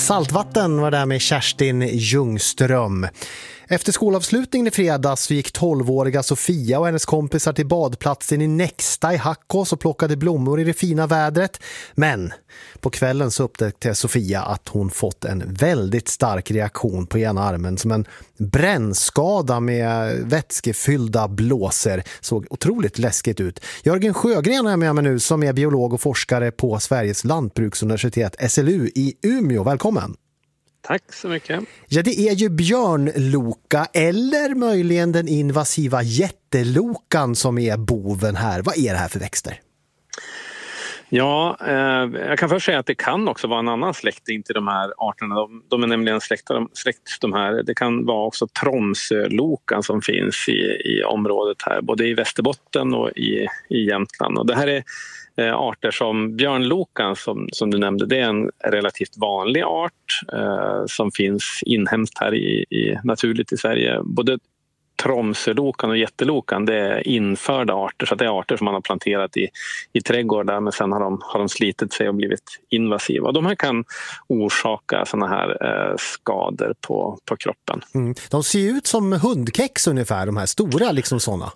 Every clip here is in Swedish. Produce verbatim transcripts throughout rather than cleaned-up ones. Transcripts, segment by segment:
Saltvatten var där med Kerstin Ljungström. Efter skolavslutningen i fredags så gick tolvåriga Sofia och hennes kompisar till badplatsen i Nexta i Hackås och plockade blommor i det fina vädret. Men på kvällen så upptäckte Sofia att hon fått en väldigt stark reaktion på ena armen, som en brännskada med vätskefyllda blåser. Såg otroligt läskigt ut. Jörgen Sjögren är med mig nu, som är biolog och forskare på Sveriges lantbruksuniversitet S L U i Umeå. Välkommen! Tack så mycket. Ja, det är ju björnloka eller möjligen den invasiva jättelokan som är boven här. Vad är det här för växter? Ja, eh, jag kan först säga att det kan också vara en annan släkting till de här arterna. De, de är nämligen släkta, släkt de här. Det kan vara också Tromsölokan som finns i, i området här, både i Västerbotten och i, i Jämtland. Och det här är eh, arter som björnlokan som, som du nämnde. Det är en relativt vanlig art eh, som finns inhemskt här i, i, naturligt i Sverige. Både Tromsölokan och jättelokan, det är införda arter, så det är arter som man har planterat i, i trädgårdar, men sen har de, har de slitit sig och blivit invasiva. De här kan orsaka såna här eh, skador på, på kroppen. Mm. De ser ut som hundkex ungefär, de här stora liksom såna.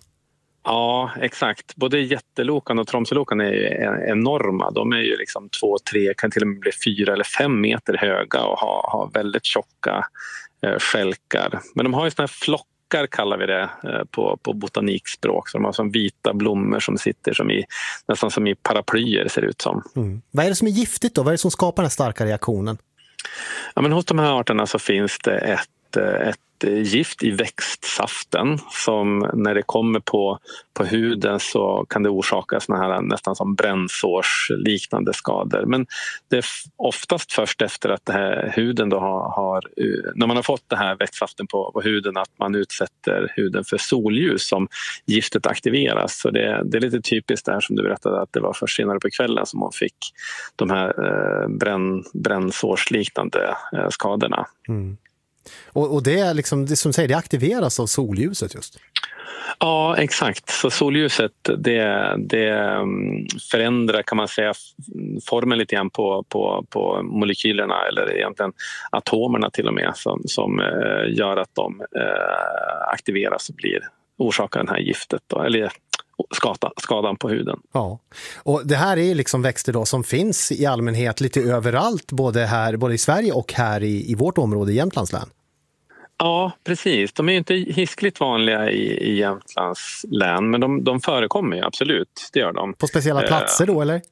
Ja, exakt. Både jättelokan och Tromsölokan är ju enorma. De är ju liksom två, tre, kan till och med bli fyra eller fem meter höga och har, har väldigt tjocka eh, skälkar. Men de har ju såna här flock, kallar vi det på, på botanikspråk. Så de har som vita blommor som sitter som i, nästan som i paraplyer ser ut som. Mm. Vad är det som är giftigt då? Vad är det som skapar den starka reaktionen? Ja, men hos de här arterna så finns det ett, ett gift i växtsaften som när det kommer på, på huden så kan det orsaka såna här nästan som brännsårsliknande skador. Men det är oftast först efter att det här huden då har, har när man har fått det här växtsaften på, på huden, att man utsätter huden för solljus som giftet aktiveras. Så det, det är lite typiskt där som du berättade, att det var först senare på kvällen som man fick de här eh, bränn, brännsårsliknande eh, skadorna. Mm. Och, och det är liksom, det som säger, det aktiveras av solljuset just. Ja, exakt. Så solljuset det, det förändrar, kan man säga, formen lite grann på, på, på molekylerna, eller egentligen atomerna till och med, som, som gör att de aktiveras och blir orsakar den här giftet då, eller skada, skadan på huden. Ja, och det här är liksom växter då som finns i allmänhet lite överallt, både här, både i Sverige och här i, i vårt område i Jämtlands län. Ja, precis. De är ju inte hiskligt vanliga i, i Jämtlands län, men de, de förekommer ju absolut, det gör de. På speciella platser då, eller?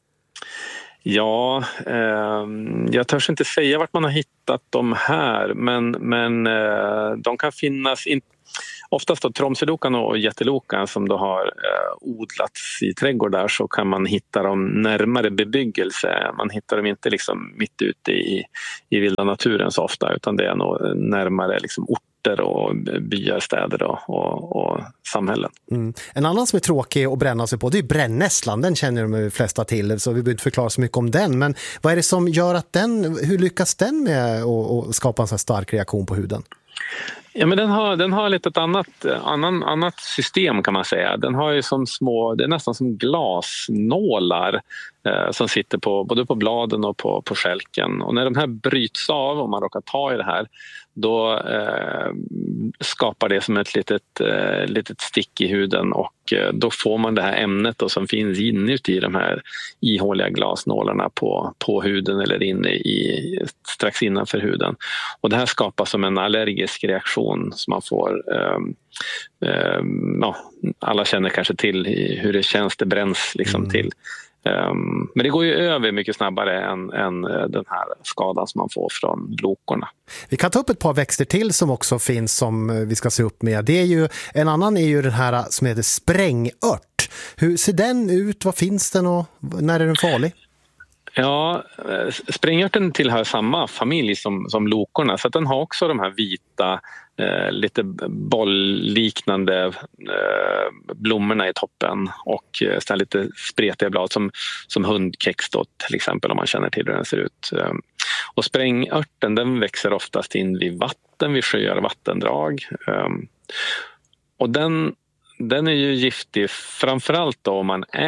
Ja, eh, jag törs inte säga vart man har hittat de här, men, men eh, de kan finnas in, oftast då Tromsölokan och jättelokan som då har eh, odlats i trädgårdar, så kan man hitta dem närmare bebyggelse. Man hittar dem inte liksom mitt ute i, i vilda naturen så ofta, utan det är nog närmare liksom orter och byar, städer och, och, och samhällen. Mm. En annan som är tråkig att bränna sig på, det är brännässlan. Den känner de flesta till, så vi behöver inte förklara så mycket om den. Men vad är det som gör att den, hur lyckas den med att, att skapa en så här stark reaktion på huden? Ja, men den har, den har lite ett annat, annan, annat system, kan man säga. Den har ju som små, det är nästan som glasnålar eh, som sitter på, både på bladen och på, på skälken. Och när de här bryts av, om man råkar ta i det här, då eh, skapar det som ett litet, eh, litet stick i huden, och eh, då får man det här ämnet då, som finns inuti de här ihåliga glasnålarna på, på huden eller inne i, strax innanför huden. Och det här skapar som en allergisk reaktion som man får. Eh, eh, ja, alla känner kanske till hur det känns, det bränns liksom mm. till. Um, men det går ju över mycket snabbare än, än den här skadan som man får från lokorna. Vi kan ta upp ett par växter till som också finns som vi ska se upp med. Det är ju, en annan är ju den här som heter sprängört. Hur ser den ut? Vad finns den och när är den farlig? Ja, sprängörten tillhör samma familj som, som lokorna, så att den har också de här vita eh, lite bollliknande eh, blommorna i toppen och eh, så lite spretiga blad som, som hundkex då, till exempel, om man känner till hur den ser ut. Eh, och sprängörten, den växer oftast in vid vatten, vid sjöar och vattendrag. Eh, och den, den är ju giftig framförallt då om man äter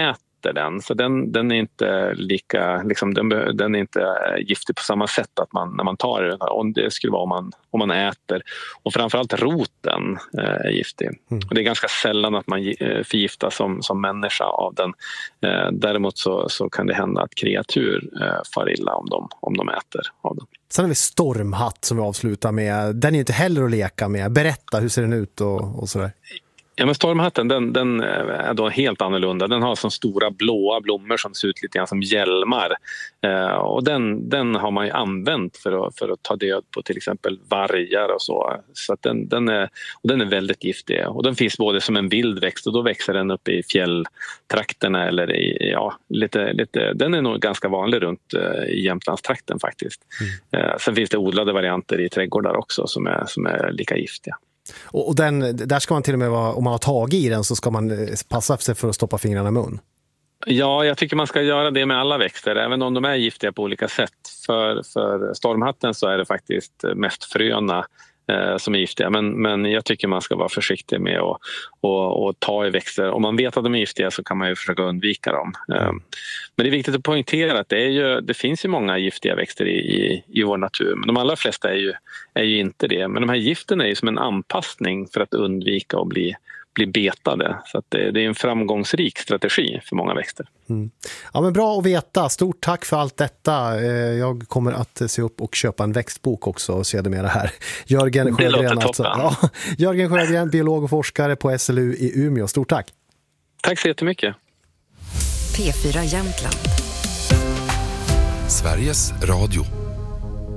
äter den. Så den, den är inte lika, liksom, den, den är inte giftig på samma sätt att man, när man tar den. Och det skulle vara om man, om man äter. Och framförallt roten eh, är giftig. Mm. Och det är ganska sällan att man eh, förgiftas som, som människa av den. Eh, däremot så, så kan det hända att kreatur eh, far illa om de, om de äter av den. Sen har vi stormhatt som vi avslutar med. Den är ju inte heller att leka med. Berätta, hur ser den ut och, och sådär? Ja, men stormhatten den, den är då helt annorlunda. Den har så stora blåa blommor som ser ut lite grann som hjälmar. Eh, och den, den har man ju använt för att, för att ta död på till exempel vargar och så. Så att den, den, är, och den är väldigt giftig. Och den finns både som en vild växt och då växer den upp i fjälltrakterna. Eller i, ja, lite, lite, den är nog ganska vanlig runt eh, i Jämtlandstrakten faktiskt. Mm. Eh, sen finns det odlade varianter i trädgårdar också som är, som är lika giftiga. Och, och den, där ska man till och med vara, om man har tagit i den så ska man passa sig för att stoppa fingrarna i mun. Ja, jag tycker man ska göra det med alla växter, även om de är giftiga på olika sätt. För, för stormhatten så är det faktiskt mest fröna eh, som är giftiga. Men, men jag tycker man ska vara försiktig med att och, och ta i växter. Om man vet att de är giftiga så kan man ju försöka undvika dem. Eh, men det är viktigt att poängtera att det, är ju, det finns ju många giftiga växter i, i, i vår natur. Men de allra flesta är ju, är ju inte det. Men de här gifterna är ju som en anpassning för att undvika att bli bli betade. Så att det, det är en framgångsrik strategi för många växter. Mm. Ja, men bra att veta. Stort tack för allt detta. Jag kommer att se upp och köpa en växtbok också och se det med det här. Jörgen Sjögren, alltså. Ja, Jörgen Sjögren, biolog och forskare på S L U i Umeå. Stort tack. Tack så jättemycket. P fyra Jämtland. Sveriges Radio.